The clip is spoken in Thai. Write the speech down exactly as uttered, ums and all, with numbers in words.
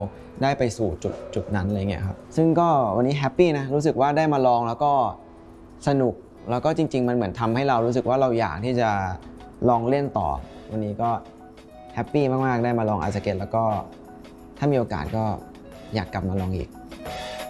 ได้ไปสู่จุดจุดนั้นอะไรเงี้ยครับซึ่งก็วันนี้แฮปปี้นะรู้สึกว่าได้มาลองแล้วก็สนุกแล้วก็จริงๆมันเหมือนทำให้เรารู้สึกว่าเราอยากที่จะลองเล่นต่อวันนี้ก็แฮปปี้มากๆได้มาลองไอสเก็ตแล้วก็ถ้ามีโอกาสก็อยากกลับมาลองอีก